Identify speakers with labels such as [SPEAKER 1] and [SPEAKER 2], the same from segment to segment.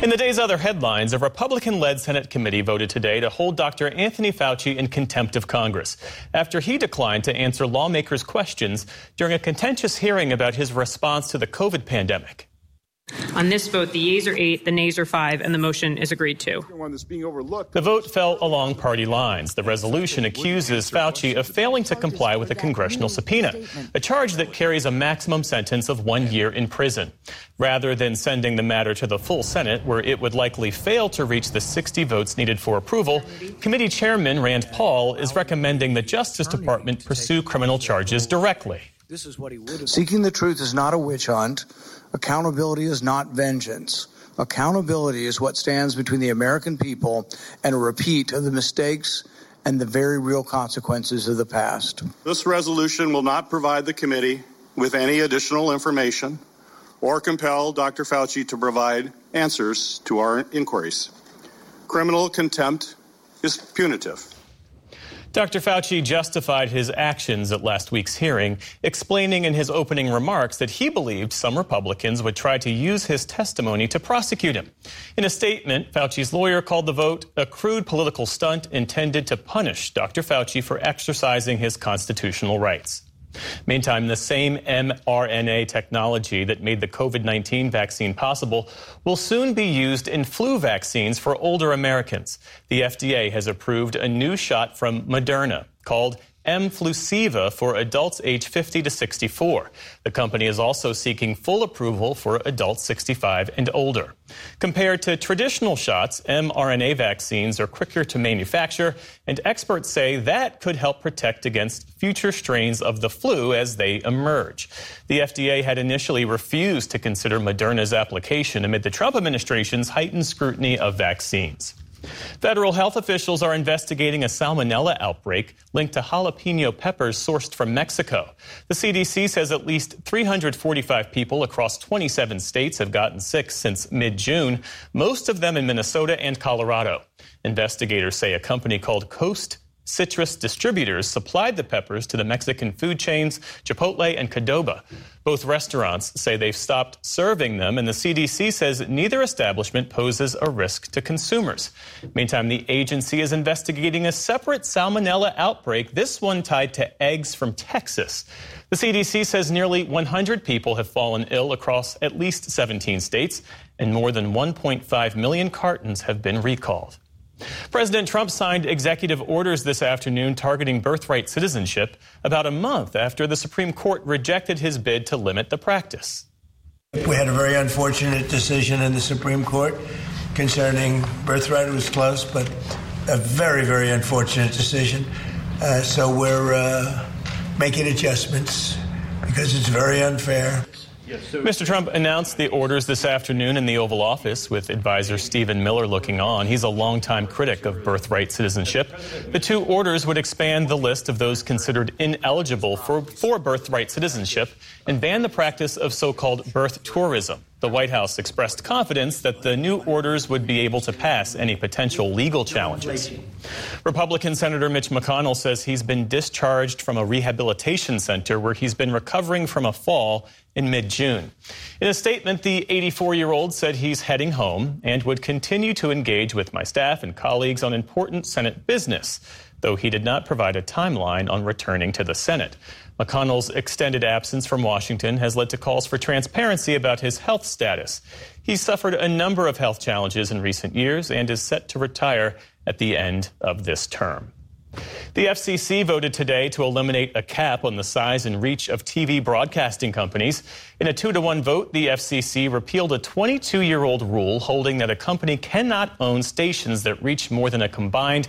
[SPEAKER 1] In the day's other headlines, a Republican-led Senate committee voted today to hold Dr. Anthony Fauci in contempt of Congress after he declined to answer lawmakers' questions during a contentious hearing about his response to the COVID pandemic.
[SPEAKER 2] On this vote, the yeas are 8, the nays are 5, and the motion is agreed to.
[SPEAKER 1] The vote fell along party lines. The resolution accuses Fauci of failing to comply with a congressional subpoena, a charge that carries a maximum sentence of 1 year in prison. Rather than sending the matter to the full Senate, where it would likely fail to reach the 60 votes needed for approval, Committee Chairman Rand Paul is recommending the Justice Department pursue criminal charges directly.
[SPEAKER 3] Seeking the truth is not a witch hunt. Accountability is not vengeance. Accountability is what stands between the American people and a repeat of the mistakes and the very real consequences of the past.
[SPEAKER 4] This resolution will not provide the committee with any additional information or compel Dr. Fauci to provide answers to our inquiries. Criminal contempt is punitive.
[SPEAKER 1] Dr. Fauci justified his actions at last week's hearing, explaining in his opening remarks that he believed some Republicans would try to use his testimony to prosecute him. In a statement, Fauci's lawyer called the vote a crude political stunt intended to punish Dr. Fauci for exercising his constitutional rights. Meantime, the same mRNA technology that made the COVID-19 vaccine possible will soon be used in flu vaccines for older Americans. The FDA has approved a new shot from Moderna called Mflusiva for adults age 50 to 64. The company is also seeking full approval for adults 65 and older. Compared to traditional shots, mRNA vaccines are quicker to manufacture, and experts say that could help protect against future strains of the flu as they emerge. The FDA had initially refused to consider Moderna's application amid the Trump administration's heightened scrutiny of vaccines. Federal health officials are investigating a salmonella outbreak linked to jalapeno peppers sourced from Mexico. The CDC says at least 345 people across 27 states have gotten sick since mid-June, most of them in Minnesota and Colorado. Investigators say a company called Coast Citrus Distributors supplied the peppers to the Mexican food chains Chipotle and Qdoba. Both restaurants say they've stopped serving them, and the CDC says neither establishment poses a risk to consumers. Meantime, the agency is investigating a separate salmonella outbreak, this one tied to eggs from Texas. The CDC says nearly 100 people have fallen ill across at least 17 states, and more than 1.5 million cartons have been recalled. President Trump signed executive orders this afternoon targeting birthright citizenship about a month after the Supreme Court rejected his bid to limit the practice.
[SPEAKER 5] We had a very unfortunate decision in the Supreme Court concerning birthright. It was close, but a very, very unfortunate decision. So we're making adjustments because it's very unfair.
[SPEAKER 1] Mr. Trump announced the orders this afternoon in the Oval Office with advisor Stephen Miller looking on. He's a longtime critic of birthright citizenship. The two orders would expand the list of those considered ineligible for birthright citizenship and ban the practice of so-called birth tourism. The White House expressed confidence that the new orders would be able to pass any potential legal challenges. Republican Senator Mitch McConnell says he's been discharged from a rehabilitation center where he's been recovering from a fall in mid-June. In a statement, the 84-year-old said he's heading home and would continue to engage with my staff and colleagues on important Senate business, though he did not provide a timeline on returning to the Senate. McConnell's extended absence from Washington has led to calls for transparency about his health status. He's suffered a number of health challenges in recent years and is set to retire at the end of this term. The FCC voted today to eliminate a cap on the size and reach of TV broadcasting companies. In a 2-to-1 vote, the FCC repealed a 22-year-old rule holding that a company cannot own stations that reach more than a combined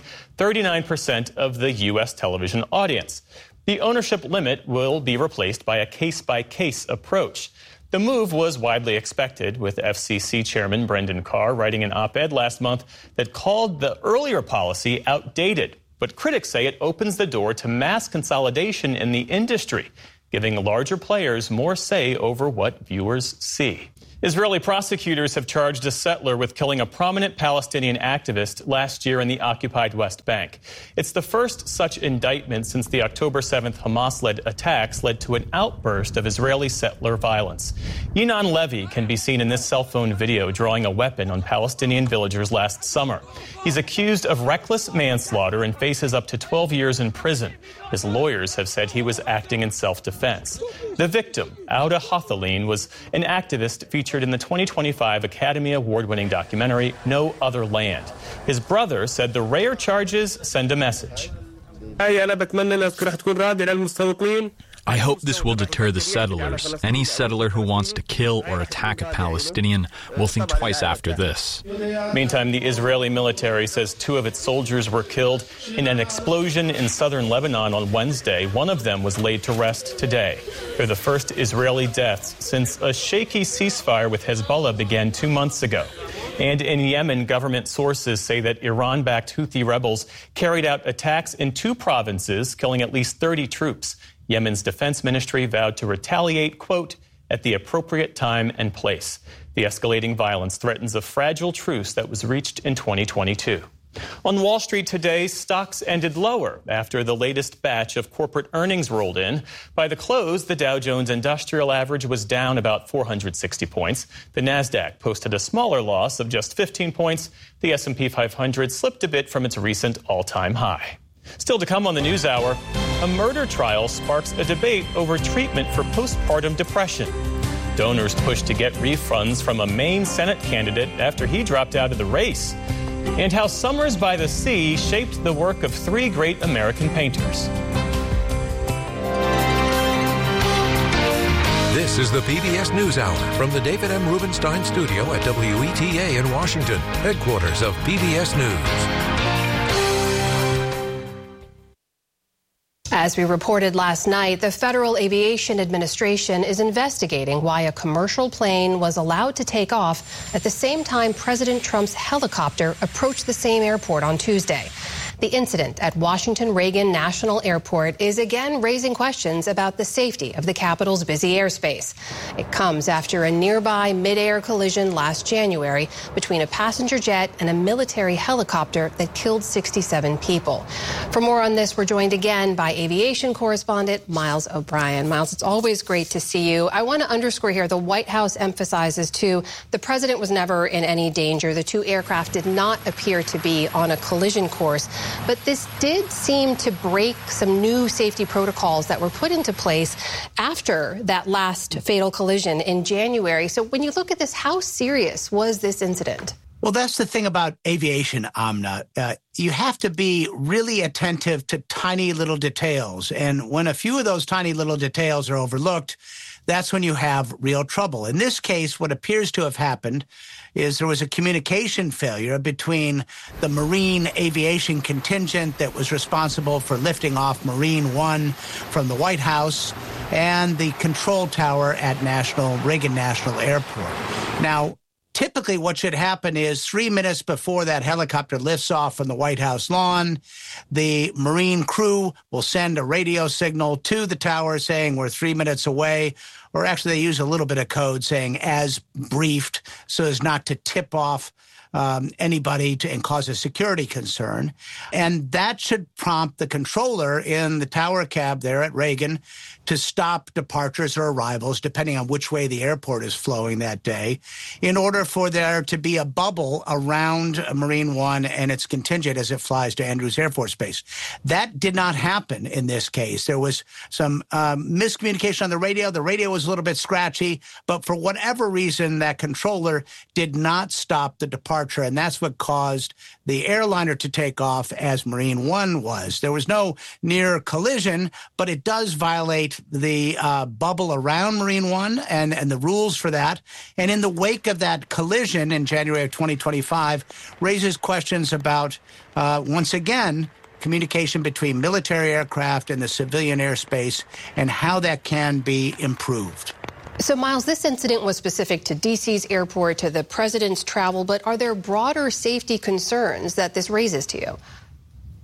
[SPEAKER 1] 39% of the U.S. television audience. The ownership limit will be replaced by a case-by-case approach. The move was widely expected, with FCC Chairman Brendan Carr writing an op-ed last month that called the earlier policy outdated. But critics say it opens the door to mass consolidation in the industry, giving larger players more say over what viewers see. Israeli prosecutors have charged a settler with killing a prominent Palestinian activist last year in the occupied West Bank. It's the first such indictment since the October 7th Hamas-led attacks led to an outburst of Israeli settler violence. Yinon Levy can be seen in this cell phone video drawing a weapon on Palestinian villagers last summer. He's accused of reckless manslaughter and faces up to 12 years in prison. His lawyers have said he was acting in self-defense. The victim, Auda Hathaleen, was an activist featured in the 2025 Academy Award-winning documentary No Other Land. His brother said the rare charges send a message.
[SPEAKER 6] I hope this will deter the settlers. Any settler who wants to kill or attack a Palestinian will think twice after this.
[SPEAKER 1] Meantime, the Israeli military says 2 of its soldiers were killed in an explosion in southern Lebanon on Wednesday. One of them was laid to rest today. They're the first Israeli deaths since a shaky ceasefire with Hezbollah began 2 months ago. And in Yemen, government sources say that Iran-backed Houthi rebels carried out attacks in 2 provinces, killing at least 30 troops. Yemen's defense ministry vowed to retaliate, quote, at the appropriate time and place. The escalating violence threatens a fragile truce that was reached in 2022. On Wall Street today, stocks ended lower after the latest batch of corporate earnings rolled in. By the close, the Dow Jones Industrial Average was down about 460 points. The Nasdaq posted a smaller loss of just 15 points. The S&P 500 slipped a bit from its recent all-time high. Still to come on the NewsHour, a murder trial sparks a debate over treatment for postpartum depression. Donors push to get refunds from a Maine Senate candidate after he dropped out of the race. And how Summers by the Sea shaped the work of 3 great American painters.
[SPEAKER 7] This is the PBS NewsHour from the David M. Rubenstein studio at WETA in Washington, headquarters of PBS News.
[SPEAKER 8] As we reported last night, the Federal Aviation Administration is investigating why a commercial plane was allowed to take off at the same time President Trump's helicopter approached the same airport on Tuesday. The incident at Washington Reagan National Airport is again raising questions about the safety of the Capitol's busy airspace. It comes after a nearby mid-air collision last January between a passenger jet and a military helicopter that killed 67 people. For more on this, we're joined again by aviation correspondent Miles O'Brien. Miles, it's always great to see you. I want to underscore here the White House emphasizes, too, the president was never in any danger. The 2 aircraft did not appear to be on a collision course. But this did seem to break some new safety protocols that were put into place after that last fatal collision in January. So when you look at this, how serious was this incident?
[SPEAKER 9] Well, that's the thing about aviation, Amna. You have to be really attentive to tiny little details. And when a few of those tiny little details are overlooked, that's when you have real trouble. In this case, what appears to have happened is there was a communication failure between the Marine aviation contingent that was responsible for lifting off Marine One from the White House and the control tower at Reagan National Airport. Now, typically what should happen is 3 minutes before that helicopter lifts off from the White House lawn, the Marine crew will send a radio signal to the tower saying we're 3 minutes away, or actually they use a little bit of code saying as briefed so as not to tip off anybody and cause a security concern. And that should prompt the controller in the tower cab there at Reagan to stop departures or arrivals, depending on which way the airport is flowing that day, in order for there to be a bubble around Marine One and its contingent as it flies to Andrews Air Force Base. That did not happen in this case. There was some miscommunication on the radio. The radio was a little bit scratchy, but for whatever reason, that controller did not stop the departure, and that's what caused the airliner to take off as Marine One was. There was no near collision, but it does violate the bubble around Marine One and the rules for that. And in the wake of that collision in January of 2025, raises questions about, once again, communication between military aircraft and the civilian airspace and how that can be improved.
[SPEAKER 8] So, Miles, this incident was specific to D.C.'s airport, to the president's travel, but are there broader safety concerns that this raises to you?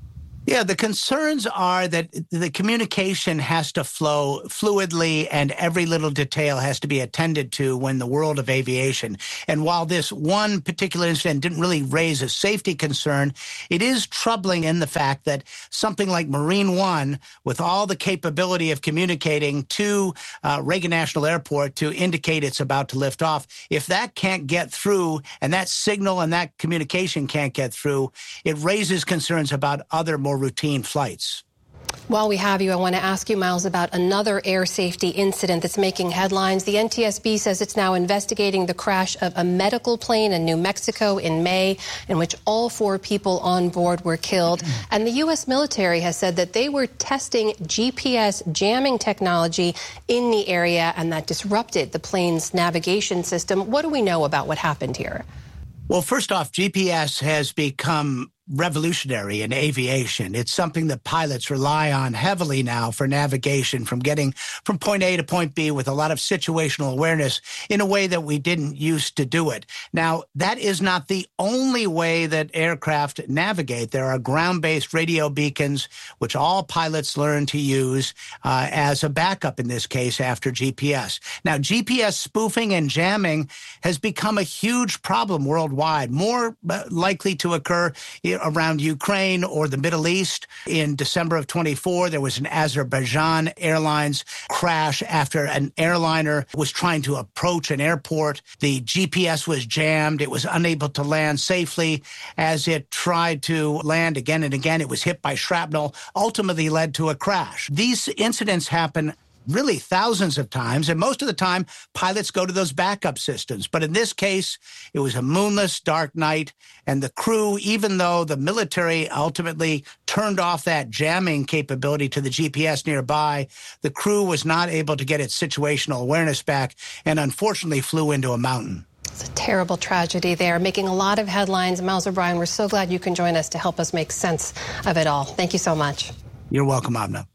[SPEAKER 9] Yeah, the concerns are that the communication has to flow fluidly and every little detail has to be attended to when the world of aviation. And while this one particular incident didn't really raise a safety concern, it is troubling in the fact that something like Marine One, with all the capability of communicating to Reagan National Airport to indicate it's about to lift off, if that can't get through and that signal and that communication can't get through, it raises concerns about other more routine flights.
[SPEAKER 8] While we have you, I want to ask you, Miles, about another air safety incident that's making headlines. The NTSB says it's now investigating the crash of a medical plane in New Mexico in May, in which all 4 people on board were killed. And the U.S. military has said that they were testing GPS jamming technology in the area, and that disrupted the plane's navigation system. What do we know about what happened here?
[SPEAKER 9] Well, first off, GPS has become revolutionary in aviation. It's something that pilots rely on heavily now for navigation, from getting from point A to point B with a lot of situational awareness in a way that we didn't used to do it. Now, that is not the only way that aircraft navigate. There are ground-based radio beacons, which all pilots learn to use as a backup in this case after GPS. Now, GPS spoofing and jamming has become a huge problem worldwide, more likely to occur around Ukraine or the Middle East. In December of 24, there was an Azerbaijan Airlines crash after an airliner was trying to approach an airport. The GPS was jammed. It was unable to land safely. As it tried to land again and again, it was hit by shrapnel, ultimately led to a crash. These incidents happen really thousands of times, and most of the time, pilots go to those backup systems. But in this case, it was a moonless, dark night, and the crew, even though the military ultimately turned off that jamming capability to the GPS nearby, the crew was not able to get its situational awareness back and unfortunately flew into a mountain.
[SPEAKER 8] It's a terrible tragedy there, making a lot of headlines. Miles O'Brien, we're so glad you can join us to help us make sense of it all. Thank you so much.
[SPEAKER 9] You're welcome, Amna.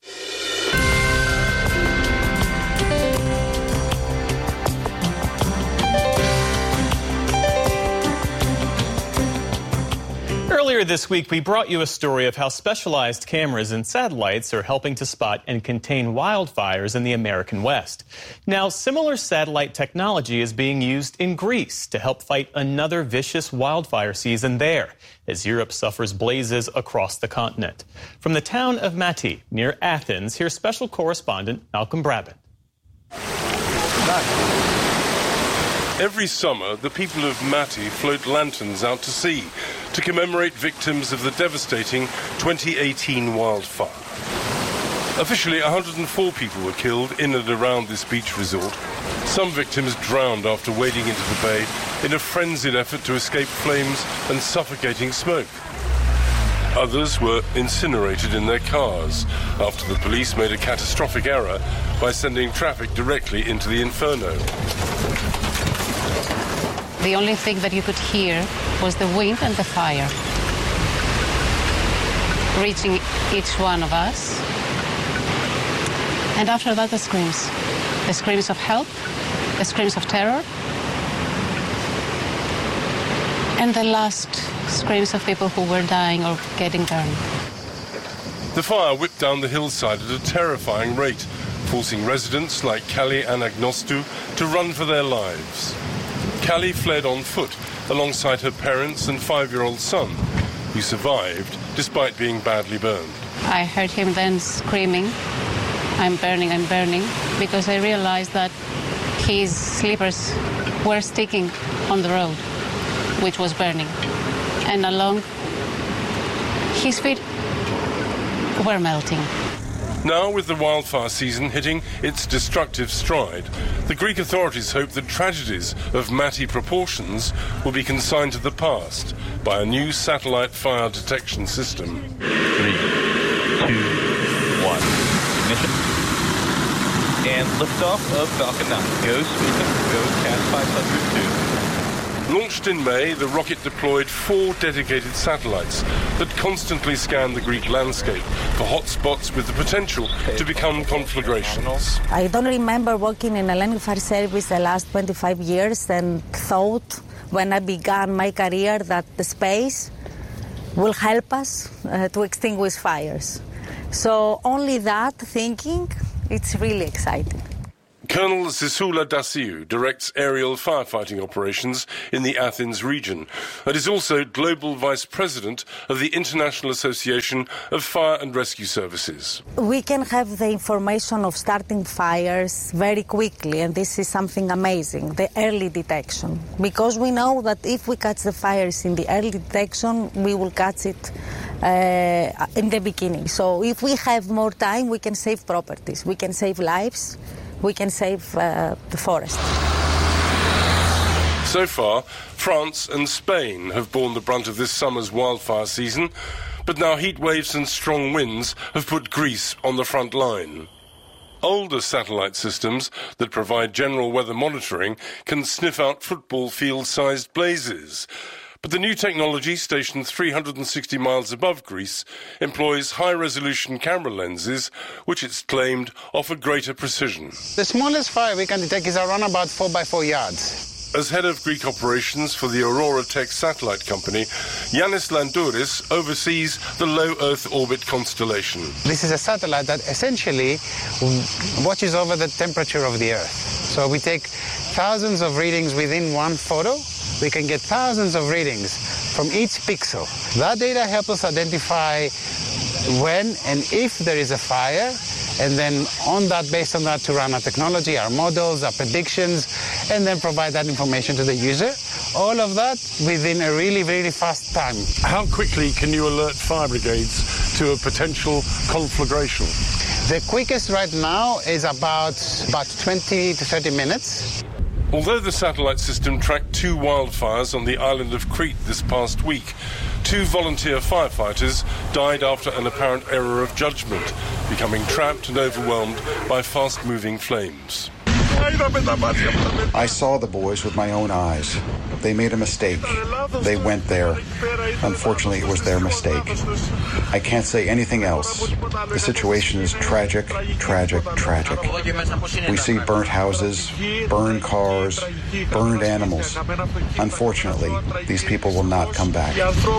[SPEAKER 1] Earlier this week, we brought you a story of how specialized cameras and satellites are helping to spot and contain wildfires in the American West. Now, similar satellite technology is being used in Greece to help fight another vicious wildfire season there, as Europe suffers blazes across the continent. From the town of Mati, near Athens, here's special correspondent Malcolm Brabant.
[SPEAKER 10] Every summer, the people of Mati float lanterns out to sea to commemorate victims of the devastating 2018 wildfire. Officially, 104 people were killed in and around this beach resort. Some victims drowned after wading into the bay in a frenzied effort to escape flames and suffocating smoke. Others were incinerated in their cars after the police made a catastrophic error by sending traffic directly into the inferno.
[SPEAKER 11] The only thing that you could hear was the wind and the fire reaching each one of us. And after that, the screams of help, the screams of terror, and the last screams of people who were dying or getting burned.
[SPEAKER 10] The fire whipped down the hillside at a terrifying rate, forcing residents like Kalli Anagnostou to run for their lives. Kalli fled on foot alongside her parents and 5-year-old son, who survived despite being badly burned.
[SPEAKER 11] I heard him then screaming, I'm burning, because I realized that his slippers were sticking on the road, which was burning. And along his feet were melting.
[SPEAKER 10] Now, with the wildfire season hitting its destructive stride, the Greek authorities hope that tragedies of Mati proportions will be consigned to the past by a new satellite fire detection system.
[SPEAKER 12] 3, 2, 1. Ignition. And liftoff of Falcon 9. Go Sweden, go CAS 502.
[SPEAKER 10] Launched in May, the rocket deployed 4 dedicated satellites that constantly scan the Greek landscape for hotspots with the potential to become conflagrations.
[SPEAKER 13] I don't remember working in a landing fire service the last 25 years and thought when I began my career that the space will help us to extinguish fires. So only that thinking, it's really exciting.
[SPEAKER 10] Colonel Zisula Dasiu directs aerial firefighting operations in the Athens region and is also Global Vice President of the International Association of Fire and Rescue Services.
[SPEAKER 13] We can have the information of starting fires very quickly, and this is something amazing, the early detection. Because we know that if we catch the fires in the early detection, we will catch it in the beginning. So if we have more time, we can save properties, we can save lives. We can save the forest.
[SPEAKER 10] So far, France and Spain have borne the brunt of this summer's wildfire season, but now heat waves and strong winds have put Greece on the front line. Older satellite systems that provide general weather monitoring can sniff out football field-sized blazes. But the new technology, stationed 360 miles above Greece, employs high-resolution camera lenses, which it's claimed offer greater precision.
[SPEAKER 14] The smallest fire we can detect is around about 4 by 4 yards.
[SPEAKER 10] As head of Greek operations for the Aurora Tech satellite company, Yannis Landouris oversees the low Earth orbit constellation.
[SPEAKER 14] This is a satellite that essentially watches over the temperature of the Earth. So we take thousands of readings within one photo. We can get thousands of readings from each pixel. That data helps us identify when and if there is a fire, and then based on that, to run our technology, our models, our predictions, and then provide that information to the user. All of that within a really, really fast time.
[SPEAKER 10] How quickly can you alert fire brigades to a potential conflagration?
[SPEAKER 14] The quickest right now is about 20 to 30 minutes.
[SPEAKER 10] Although the satellite system tracked 2 wildfires on the island of Crete this past week, 2 volunteer firefighters died after an apparent error of judgment, becoming trapped and overwhelmed by fast-moving flames.
[SPEAKER 15] I saw the boys with my own eyes. They made a mistake. They went there. Unfortunately, it was their mistake. I can't say anything else. The situation is tragic, tragic, tragic. We see burnt houses, burned cars, burned animals. Unfortunately, these people will not come back.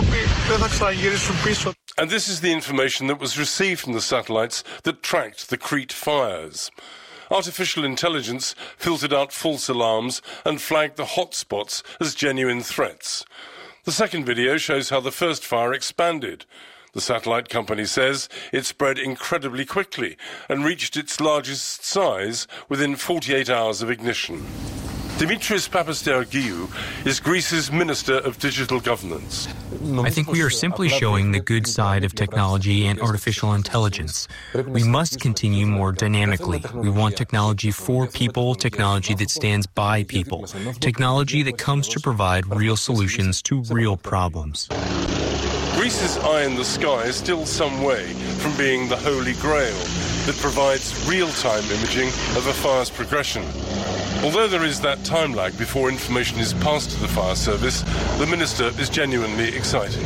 [SPEAKER 10] And this is the information that was received from the satellites that tracked the Crete fires. Artificial intelligence filtered out false alarms and flagged the hotspots as genuine threats. The second video shows how the first fire expanded. The satellite company says it spread incredibly quickly and reached its largest size within 48 hours of ignition. Dimitris Papastergiou is Greece's Minister of Digital Governance.
[SPEAKER 16] I think we are simply showing the good side of technology and artificial intelligence. We must continue more dynamically. We want technology for people, technology that stands by people, technology that comes to provide real solutions to real problems.
[SPEAKER 10] Greece's eye in the sky is still some way from being the holy grail that provides real-time imaging of a fire's progression. Although there is that time lag before information is passed to the fire service, the minister is genuinely excited.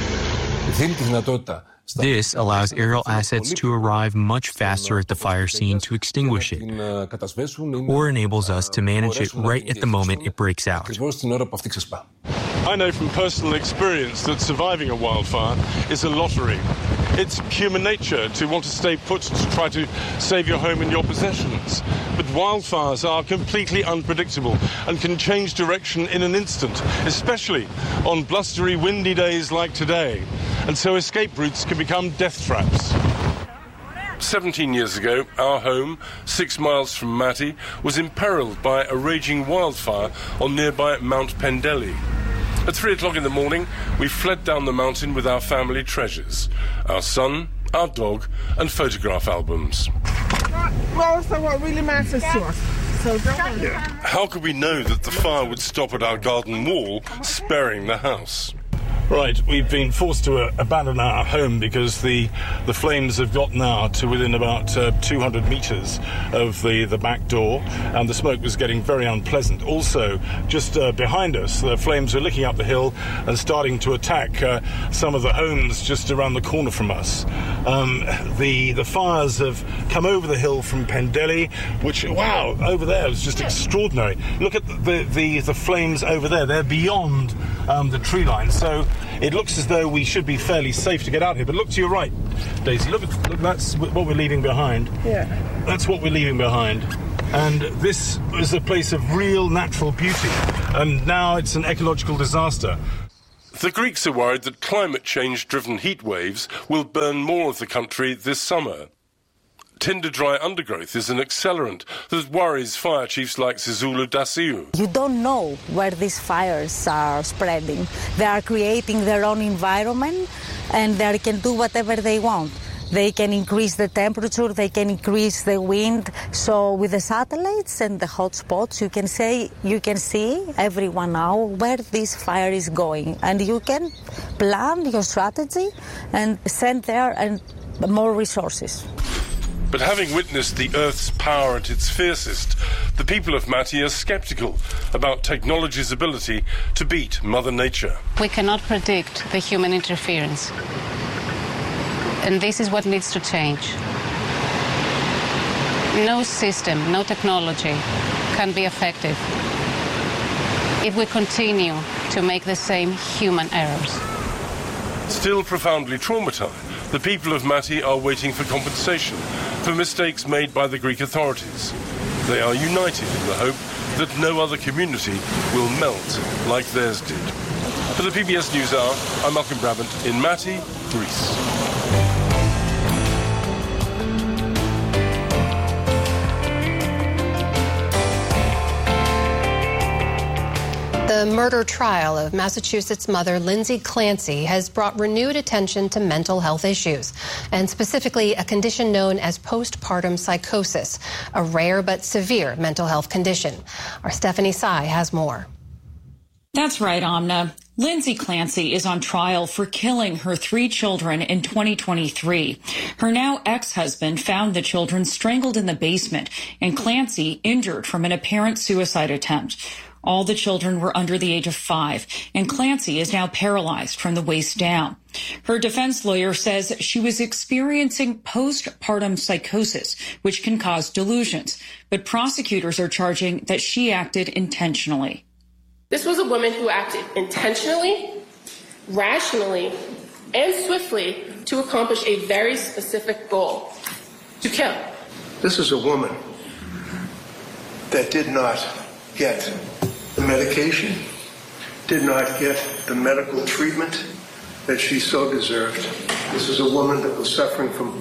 [SPEAKER 16] This allows aerial assets to arrive much faster at the fire scene to extinguish it, or enables us to manage it right at the moment it breaks out.
[SPEAKER 10] I know from personal experience that surviving a wildfire is a lottery. It's human nature to want to stay put to try to save your home and your possessions. But wildfires are completely unpredictable and can change direction in an instant, especially on blustery, windy days like today. And so escape routes can become death traps. 17 years ago, our home, 6 miles from Mati, was imperiled by a raging wildfire on nearby Mount Pendeli. At 3 o'clock in the morning, we fled down the mountain with our family treasures, our son, our dog, and photograph albums.
[SPEAKER 17] Most of what really matters to us.
[SPEAKER 10] How could we know that the fire would stop at our garden wall, sparing the house? Right, we've been forced to abandon our home because the flames have got now to within about 200 metres of the back door, and the smoke was getting very unpleasant. Also, just behind us, the flames are licking up the hill and starting to attack some of the homes just around the corner from us. The fires have come over the hill from Pendeli, which, wow, over there is just extraordinary. Look at the flames over there. They're beyond the tree line. So
[SPEAKER 18] It looks as though we should be fairly safe to get out here, but look to your right, Daisy. Look, that's what we're leaving behind.
[SPEAKER 17] Yeah.
[SPEAKER 18] That's what we're leaving behind. And this is a place of real natural beauty, and now it's an ecological disaster.
[SPEAKER 10] The Greeks are worried that climate change-driven heat waves will burn more of the country this summer. Tinder-dry undergrowth is an accelerant that worries fire chiefs like Zizulu Dasiu.
[SPEAKER 13] You don't know where these fires are spreading. They are creating their own environment, and they can do whatever they want. They can increase the temperature, they can increase the wind. So with the satellites and the hotspots, you can see every 1 hour where this fire is going, and you can plan your strategy and send there and more resources.
[SPEAKER 10] But having witnessed the Earth's power at its fiercest, the people of Mati are sceptical about technology's ability to beat Mother Nature.
[SPEAKER 11] We cannot predict the human interference. And this is what needs to change. No system, no technology can be effective if we continue to make the same human errors.
[SPEAKER 10] Still profoundly traumatized, the people of Mati are waiting for compensation for mistakes made by the Greek authorities. They are united in the hope that no other community will melt like theirs did. For the PBS NewsHour, I'm Malcolm Brabant in Mati, Greece.
[SPEAKER 8] The murder trial of Massachusetts mother Lindsay Clancy has brought renewed attention to mental health issues, and specifically a condition known as postpartum psychosis, a rare but severe mental health condition. Our Stephanie Tsai has more.
[SPEAKER 19] That's right, Amna. Lindsay Clancy is on trial for killing her 3 children in 2023. Her now ex-husband found the children strangled in the basement and Clancy injured from an apparent suicide attempt. All the children were under the age of 5, and Clancy is now paralyzed from the waist down. Her defense lawyer says she was experiencing postpartum psychosis, which can cause delusions, but prosecutors are charging that she acted intentionally.
[SPEAKER 20] This was a woman who acted intentionally, rationally, and swiftly to accomplish a very specific goal: to kill.
[SPEAKER 5] This is a woman that did not get the medication, did not get the medical treatment that she so deserved. This is a woman that was suffering from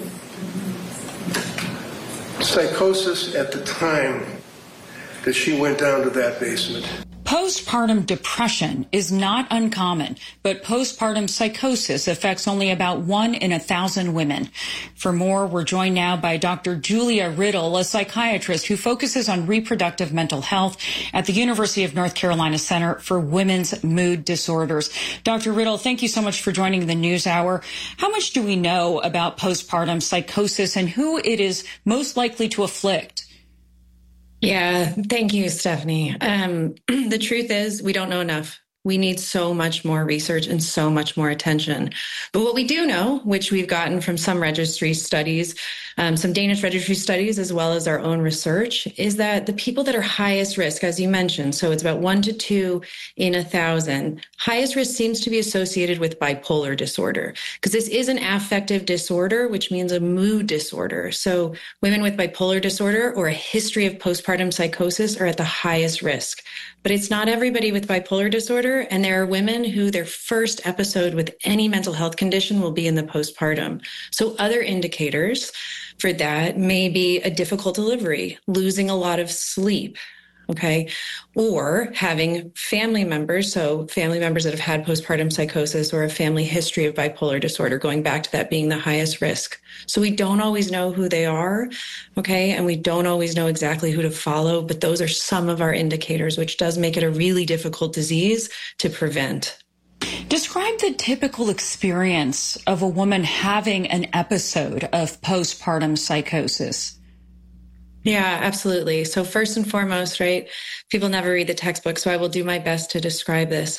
[SPEAKER 5] psychosis at the time that she went down to that basement.
[SPEAKER 19] Postpartum depression is not uncommon, but postpartum psychosis affects only about 1 in 1,000 women. For more, we're joined now by Dr. Julia Riddle, a psychiatrist who focuses on reproductive mental health at the University of North Carolina Center for Women's Mood Disorders. Dr. Riddle, thank you so much for joining the NewsHour. How much do we know about postpartum psychosis and who it is most likely to afflict?
[SPEAKER 21] Yeah, thank you, Stephanie. The truth is we don't know enough. We need so much more research and so much more attention. But what we do know, which we've gotten from some registry studies, some Danish registry studies, as well as our own research, is that the people that are highest risk, as you mentioned, so it's about 1 to 2 in 1,000, highest risk seems to be associated with bipolar disorder, because this is an affective disorder, which means a mood disorder. So women with bipolar disorder or a history of postpartum psychosis are at the highest risk. But it's not everybody with bipolar disorder, and there are women who their first episode with any mental health condition will be in the postpartum. So other indicators for that may be a difficult delivery, losing a lot of sleep, okay, or having family members, so family members that have had postpartum psychosis or a family history of bipolar disorder, going back to that being the highest risk. So we don't always know who they are, okay, and we don't always know exactly who to follow, but those are some of our indicators, which does make it a really difficult disease to prevent.
[SPEAKER 19] Describe the typical experience of a woman having an episode of postpartum psychosis.
[SPEAKER 21] Yeah, absolutely. So first and foremost, right, people never read the textbook, so I will do my best to describe this.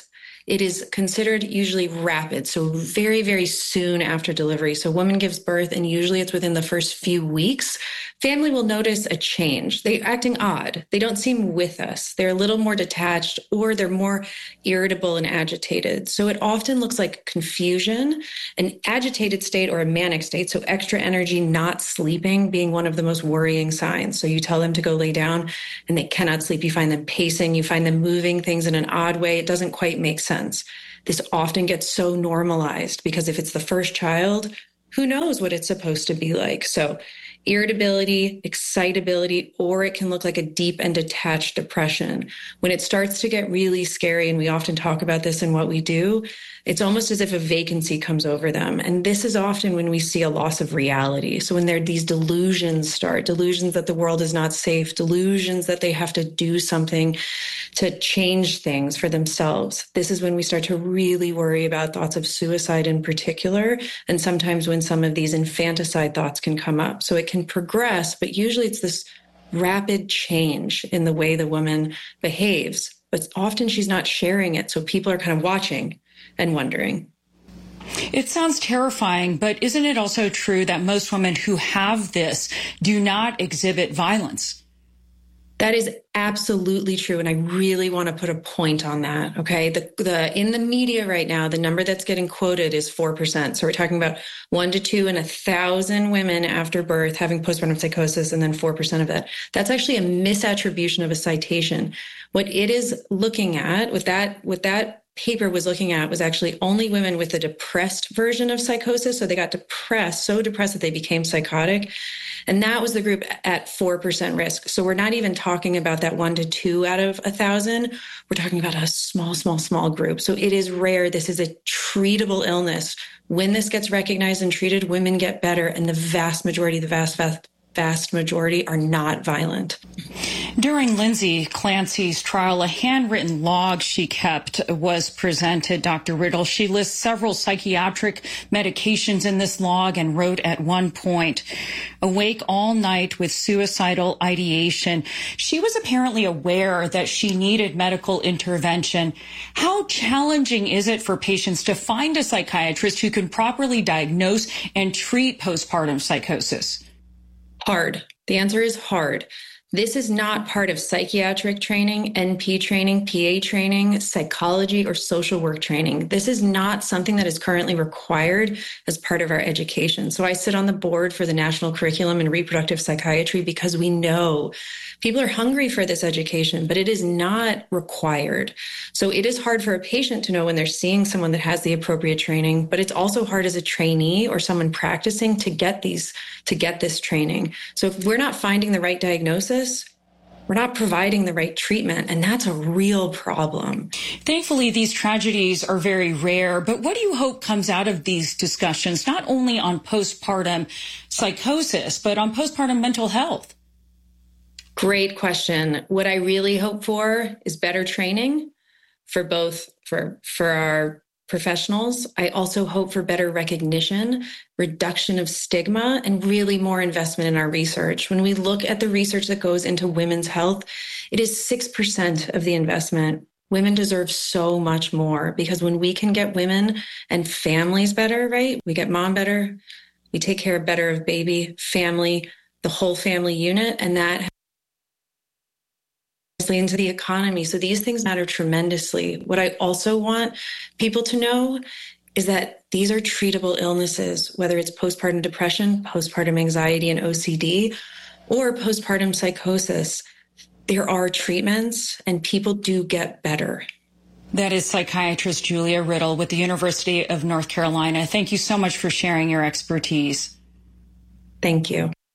[SPEAKER 21] it is considered usually rapid, so very, very soon after delivery. So a woman gives birth, and usually it's within the first few weeks. Family will notice a change. They're acting odd. They don't seem with us. They're a little more detached, or they're more irritable and agitated. So it often looks like confusion, an agitated state or a manic state. So extra energy, not sleeping being one of the most worrying signs. So you tell them to go lay down and they cannot sleep. You find them pacing. You find them moving things in an odd way. It doesn't quite make sense. This often gets so normalized because if it's the first child, who knows what it's supposed to be like? So irritability, excitability, or it can look like a deep and detached depression. When it starts to get really scary, and we often talk about this in what we do, it's almost as if a vacancy comes over them. And this is often when we see a loss of reality. So when these delusions start, delusions that the world is not safe, delusions that they have to do something to change things for themselves. This is when we start to really worry about thoughts of suicide in particular, and sometimes when some of these infanticide thoughts can come up. So it can progress, but usually it's this rapid change in the way the woman behaves, but often she's not sharing it. So people are kind of watching and wondering.
[SPEAKER 19] It sounds terrifying, but isn't it also true that most women who have this do not exhibit violence?
[SPEAKER 21] That is absolutely true. And I really want to put a point on that. Okay. In the media right now, the number that's getting quoted is 4%. So we're talking about 1 to 2 in 1,000 women after birth having postpartum psychosis, and then 4% of that. That's actually a misattribution of a citation. What it is looking at, what that paper was looking at, was actually only women with a depressed version of psychosis. So they got so depressed that they became psychotic. And that was the group at 4% risk. So we're not even talking about that 1 to 2 out of 1,000. We're talking about a small group. So it is rare. This is a treatable illness. When this gets recognized and treated, women get better. And the vast majority are not violent.
[SPEAKER 19] During Lindsay Clancy's trial, a handwritten log she kept was presented, Dr. Riddle. She lists several psychiatric medications in this log and wrote at one point, awake all night with suicidal ideation. She was apparently aware that she needed medical intervention. How challenging is it for patients to find a psychiatrist who can properly diagnose and treat postpartum psychosis?
[SPEAKER 21] Hard. The answer is hard. This is not part of psychiatric training, NP training, PA training, psychology, or social work training. This is not something that is currently required as part of our education. So I sit on the board for the National Curriculum in Reproductive Psychiatry because we know people are hungry for this education, but it is not required. So it is hard for a patient to know when they're seeing someone that has the appropriate training, but it's also hard as a trainee or someone practicing to get this training. So if we're not finding the right diagnosis, we're not providing the right treatment, and that's a real problem.
[SPEAKER 19] Thankfully, these tragedies are very rare, but what do you hope comes out of these discussions, not only on postpartum psychosis, but on postpartum mental health?
[SPEAKER 21] Great question. What I really hope for is better training for our professionals. I also hope for better recognition, reduction of stigma, and really more investment in our research. When we look at the research that goes into women's health, it is 6% of the investment. Women deserve so much more, because when we can get women and families better, right? We get mom better, we take care better of baby, family, the whole family unit, and that into the economy. So these things matter tremendously. What I also want people to know is that these are treatable illnesses, whether it's postpartum depression, postpartum anxiety and OCD, or postpartum psychosis. There are treatments and people do get better.
[SPEAKER 19] That is psychiatrist Julia Riddle with the University of North Carolina. Thank you so much for sharing your expertise.
[SPEAKER 21] Thank you.